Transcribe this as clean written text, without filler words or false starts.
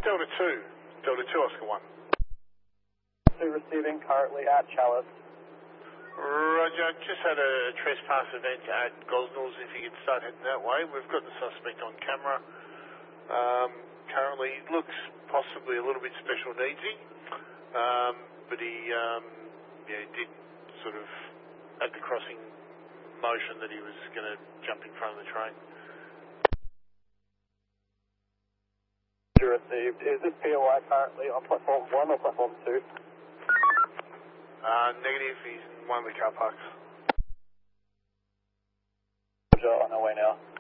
Delta 2. Delta 2, Oscar 1. 2 receiving currently at Chalice. Roger, just had a trespass event at Gosnells. If you could start heading that way. We've got the suspect on camera. Currently looks possibly a little bit special needsy, but he did sort of at the crossing motion that he was going to jump in front of the train. Received. Is this POI currently on platform 1 or platform 2? Negative, he's in one of the car parks. Roger, on our way now.